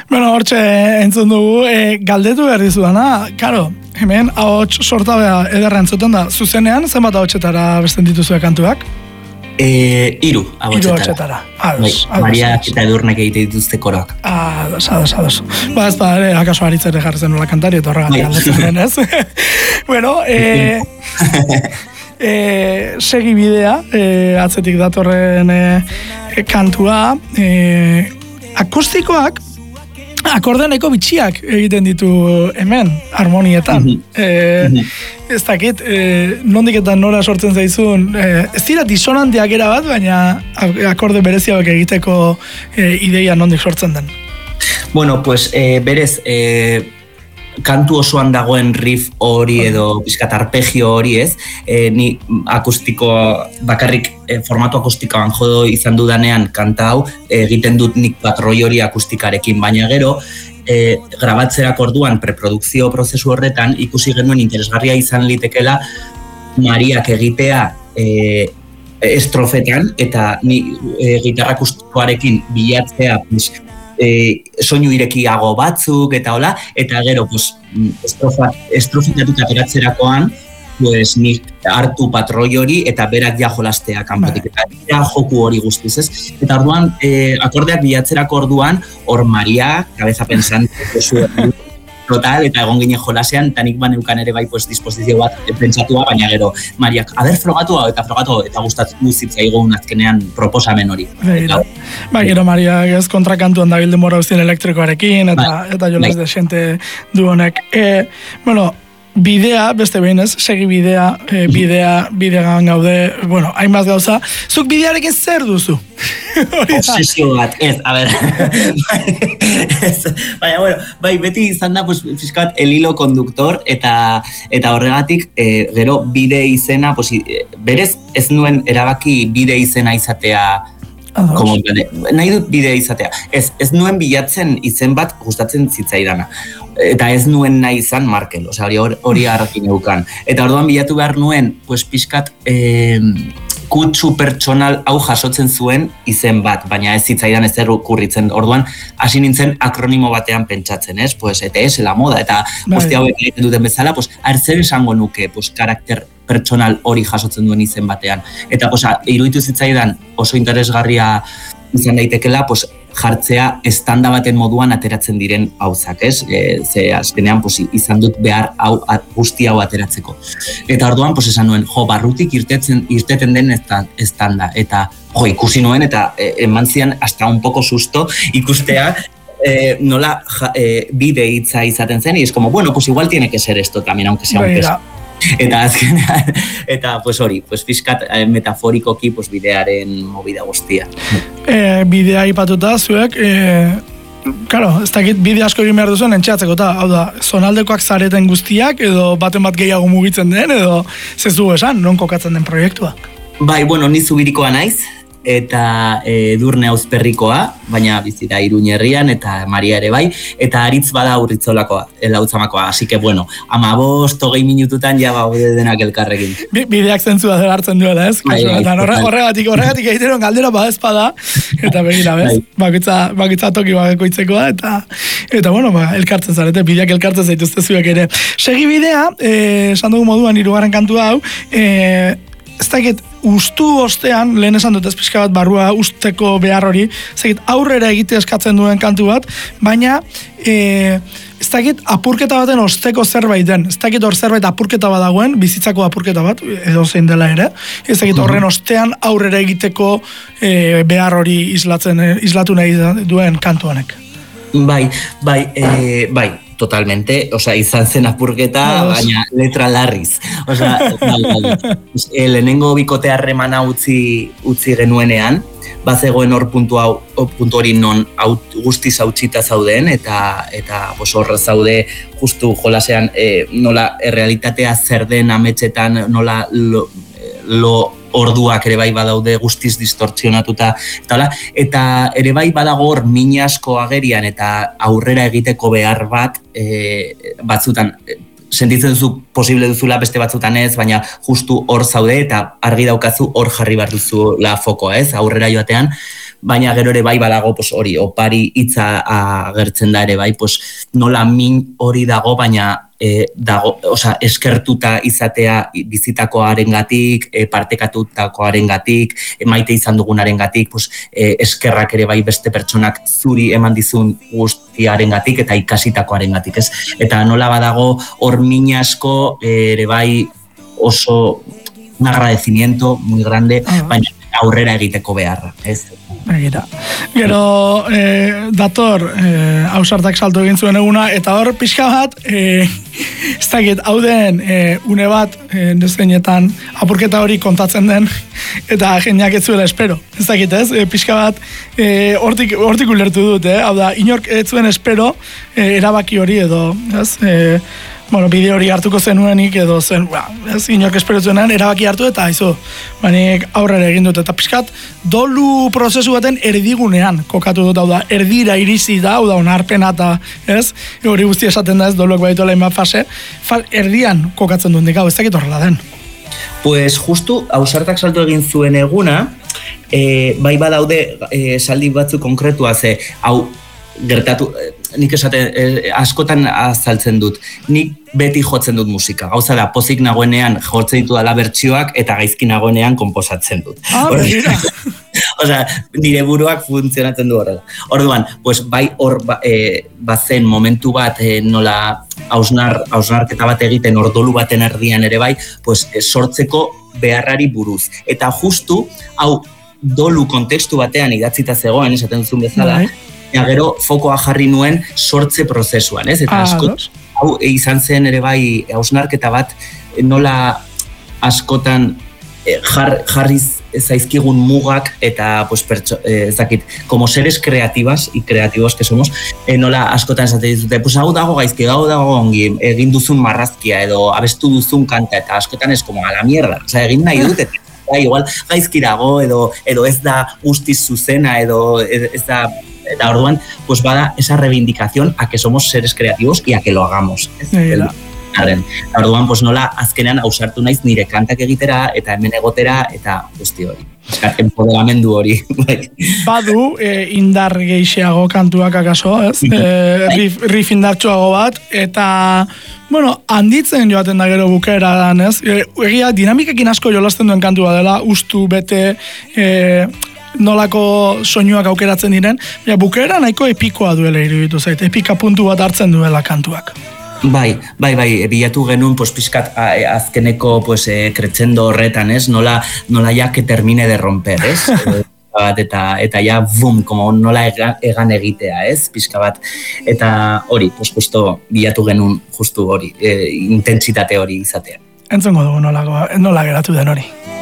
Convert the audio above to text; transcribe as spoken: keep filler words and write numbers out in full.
Bueno, hortxe entzun dugu, e, galdetu behar dizudana, karo, hemen ahots sortabea ederra entzuten da, zuzenean, zenbat ahotsetara besten dituzue kantuak? E, iru ahotsetara. Iru ahotsetara. Ados, ados. Maria eta Edurnek egite dituzte koroak. Ados, ados, ados. Ba, ez ba, ere, akaso aritzere jartzen nola kantari, eta horregatik galdetzen den, ez? Bueno, e, e, segi bidea, e, atzetik datorren e, e, kantua, e, akustikoak, akordeoneko bitxiak egiten ditu hemen, harmonietan. Mm-hmm. E, mm-hmm. Ez dakit, e, nondik eta nora sortzen zaizun, e, ez dira disonanteak erabat, baina akorde bereziak egiteko e, ideia nondik sortzen den. Bueno, pues e, berez, e, kantu osoan dagoen riff hori edo pizkat arpegio hori, ez? E, ni akustiko bakarrik e, formatu akustikoan jodo izan dudanean kanta hau egiten dut nik patroi hori akustikarekin, baina gero e, grabatzerak orduan preprodukzio prozesu horretan ikusi genuen interesgarria izan litekela Mariak egitea e, estrofetan eta ni e, gitarra akustikoarekin bilatzea pues, E, soinu irekiago batzuk eta hola, eta gero pues, estrofa, estrofitatuta ateratzerakoan pues, nik hartu patroi hori eta berak ja jolastea kanpotik eta ja joku hori guztiz, ez? Eta orduan, e, akordeak bilatzerako orduan, hor Maria, cabeza pensante, total, eta egon gine jolasean, eta nik baneukan ere bai pues, dispozizio bat pentsatua, baina gero Mariak, aber frogatu hau eta frogatu eta gustatzen zitzaigun azkenean proposamen hori. Begira. Ba, gero Maria ez kontrakantuan dabil denbora guztien elektrikoarekin, eta, ba, eta jolas de xente du honek. E, bueno, bidea, beste behin ez, segi bidea, e, bidea, bidean gaude, bueno, hainbat gauza, zuk bidearekin zer duzu? Obsesio bat, ez, a ber, baina, bueno, bai, beti izan da, pues, fiskat, el hilo conductor, eta eta horregatik, e, gero, bide izena, pues, berez, ez nuen erabaki bide izena izatea, como, nahi dut bide izatea, ez, ez nuen bilatzen izen bat gustatzen zitzaidana, eta ez nuen nahi izan Markel, osea, hori hori arrakin eukan, eta orduan bilatu behar nuen, pues, pixkat, eh, kutsu pertsonal hau jasotzen zuen izen bat, baina ez zitzaidan ezer kurritzen. Orduan, hasi nintzen akronimo batean pentsatzen, ez? Pues, E T S, la moda, eta guzti hauek egiten duten bezala, pues, zer esango nuke, pues, karakter pertsonal hori jasotzen duen izen batean. Eta, pues, iruditu zitzaidan oso interesgarria izan daitekela, pues, jartzea estanda baten moduan ateratzen diren gauzak, ez? E, ze azkenean pues, izan dut behar hau guzti hau ateratzeko. Eta orduan pues, esan nuen, jo, barrutik irtetzen, irteten den estanda. Eta jo, ikusi nuen eta e, eman zian hasta un poco susto ikustea e, nola ja, e, bide hitza izaten zen, y es como, bueno, pues igual tiene que ser esto también, aunque sea un peso. Eta azkenean, eta pues hori, pues fiskat metaforikoki pues bidearen movida guztia. E, bidea ipatuta zuek, e, claro, ez dakit bide asko egin behar duzuen entxeatzeko, eta hau da, zonaldekoak zareten guztiak, edo baten bat gehiago mugitzen den, edo zezu esan, non kokatzen den proiektua? Bai, bueno, ni Zubirikoa naiz, eta e, Edurne Auzperrikoa, baina bizita Iruña herrian, eta Maria ere bai, eta Aritz bada Urritzolakoa, Lautzamakoa, así que bueno, amabost, hogei minututan ja baude denak elkarrekin. Bideak zentzua dela hartzen duela, ez? Bai, bai, horregatik, horregatik egiteron galdera badezpada, eta begira, bez? Bakitza, bakitza toki bakoitzekoa, eta, eta bueno, ba, elkartzen zarete, bideak elkartzen zaituzte zuek ere. Segi bidea, eh, esan dugu moduan hirugarren kantua hau, eh, ez dakit, ustu ostean, lehen esan dut ez pixka bat barrua usteko behar hori, ez dakit, aurrera egite eskatzen duen kantu bat, baina e, ez dakit, apurketa baten osteko zerbait den, ez dakit hor zerbait apurketa bat dagoen, bizitzako apurketa bat, edo zein dela ere, ez dakit horren ostean aurrera egiteko e, behar hori islatzen, islatu nahi duen kantu honek. Bai, bai, e, bai. Totalmente, o sea, izan zen apurketa, baina letra larriz. O sea, bai, bai. Lehenengo bikote harremana utzi, utzi genuenean, bazegoen hor puntu hau, puntu hori non aut, guztiz hautsita zauden, eta eta pues, hor zaude justu jolasean e, nola errealitatea zer den ametsetan, nola lo, lo orduak ere bai badaude guztiz distortzionatuta eta hola, eta ere bai badago hor min asko agerian eta aurrera egiteko behar bat e, batzutan sentitzen zu posible duzula beste batzutan ez, baina justu hor zaude eta argi daukazu hor jarri behar duzu la fokoa, ez, aurrera joatean, baina gero ere bai badago, pues, hori, opari hitza agertzen da ere bai, pues, nola min hori dago, baina e, dago, osea, eskertuta izatea bizitakoarengatik, e, partekatutakoarengatik, e, maite izan dugunarengatik, pues, e, eskerrak ere bai beste pertsonak zuri eman dizun guztiarengatik eta ikasitakoarengatik, ez? Eta nola badago hor mina asko ere bai oso un agradecimiento muy grande, ah, baina aurrera egiteko beharra, ez? Egira. Gero eh, dator eh, ausartak salto egin zuen eguna, eta hor pixka bat, eh, ez dakit, hau den eh, une bat, eh, nezeinetan apurketa hori kontatzen den, eta jendeak ez zuela espero. Ez dakit, ez? Eh, pixka bat, eh, hortik, hortik ulertu dut, eh? Hau da, inork ez zuen espero eh, erabaki hori edo, ez? Eh, bueno, bideo hori hartuko zenuenik edo zen, ba, ez, inork espero zuenean, erabaki hartu eta aizu, banik aurrera egin dut, eta pixkat, dolu prozesu baten erdigunean kokatu dut, hau da, erdira irizi da, hau da, onarpena eta, ez, hori guzti esaten da, ez, doluak baitu lehen fase, fa, erdian kokatzen dut, hau, ez dakit horrela den. Pues justu, ausartak salto egin zuen eguna, e, bai badaude e, saldi batzu konkretua, ze, hau, gertatu, nik esaten, eh, askotan azaltzen dut, nik beti jotzen dut musika. Gauza da, pozik nagoenean jotzen ditu dala bertsioak eta gaizki nagoenean konposatzen dut. Ah, begira. Osea, nire buruak funtzionatzen du horrela. Orduan, pues, bai hor ba, e, bazen momentu bat e, nola hausnar, hausnarketa bat egiten ordolu baten erdian ere bai, pues, e, sortzeko beharrari buruz. Eta justu, hau dolu kontekstu batean idatzita zegoen, esaten duzun bezala, bai. Ja, gero fokoa jarri nuen sortze prozesuan, ez? Eta asko, hau izan zen ere bai hausnarketa bat, nola askotan jar, jarriz zaizkigun mugak eta, pues, pertso, ez dakit, como seres creativas y creativos que somos, nola askotan esaten dizute, pues hau dago gaizki, hau dago ongi, egin duzun marrazkia edo abestu duzun kanta, eta askotan ez como a la mierda, o sea, egin nahi dut, eta igual gaizki dago edo, edo ez da guztiz zuzena edo ez da. Eta orduan, pues bada esa reivindicación a que somos seres creativos y a que lo hagamos. Eta orduan, pues nola azkenean ausartu naiz nire kantak egitera eta hemen egotera eta guzti hori. Empoderamendu hori. Badu, eh, indar geixiago kantuak akaso, ez? Eh, riff, riff indartsuago bat, eta, bueno, handitzen joaten da gero bukaera dan, ez? E, egia, dinamikekin asko jolasten duen kantua dela, ustu, bete, eh, nolako soinuak aukeratzen diren, ja, bukaera nahiko epikoa duela iruditu zait, epika puntu bat hartzen duela kantuak. Bai, bai, bai, bilatu genuen, pues, pizkat azkeneko, pues, eh, kretsendo horretan, ez? Nola, nola ja que termine de romper, ez? eta, eta ja, bum, como nola egan, egan egitea, ez? Pizka bat, eta hori, pues, justo bilatu genuen, justu hori, eh, intentsitate hori izatea. Entzongo dugu nola, nola geratu den hori.